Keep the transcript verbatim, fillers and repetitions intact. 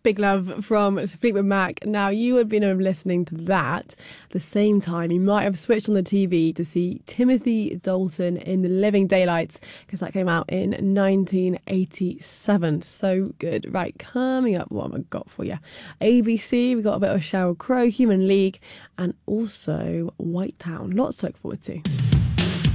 Big Love from Fleetwood Mac. Now, you had been listening to that at the same time. You might have switched on the T V to see Timothy Dalton in The Living Daylights, because that came out in nineteen eighty-seven. So good. Right, coming up, what have I got for you? A B C, we got a bit of Sheryl Crow, Human League, and also White Town. Lots to look forward to.